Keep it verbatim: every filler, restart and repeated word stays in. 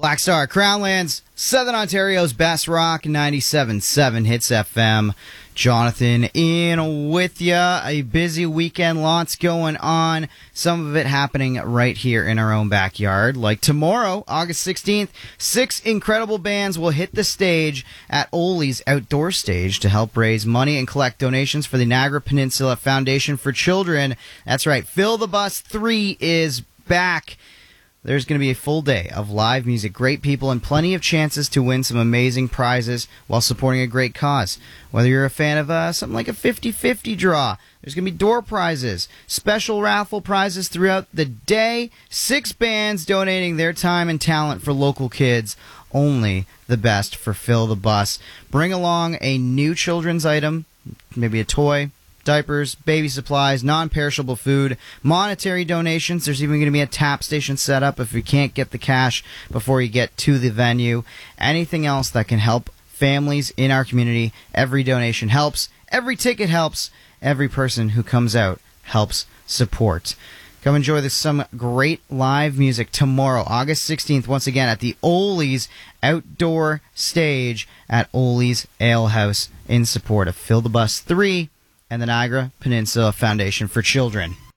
Black Star, Crownlands, Southern Ontario's best rock, ninety-seven point seven Hits F M. Jonathan in with ya. A busy weekend, lots going on. Some of it happening right here in our own backyard. Like tomorrow, August sixteenth, six incredible bands will hit the stage at Ole's Outdoor Stage to help raise money and collect donations for the Niagara Peninsula Foundation for Children. That's right, Fill the Bus three is back. There's going to be a full day of live music, great people, and plenty of chances to win some amazing prizes while supporting a great cause. Whether you're a fan of uh, something like a fifty-fifty draw, there's going to be door prizes, special raffle prizes throughout the day, six bands donating their time and talent for local kids. Only the best for Fill the Bus. Bring along a new children's item, maybe a toy, diapers, baby supplies, non-perishable food, monetary donations. There's even going to be a tap station set up if you can't get the cash before you get to the venue. Anything else that can help families in our community. Every donation helps. Every ticket helps. Every person who comes out helps support. Come enjoy this, some great live music tomorrow, August sixteenth, once again at the Ole's Outdoor Stage at Ole's Ale House in support of Fill the Bus three and the Niagara Peninsula Foundation for Children.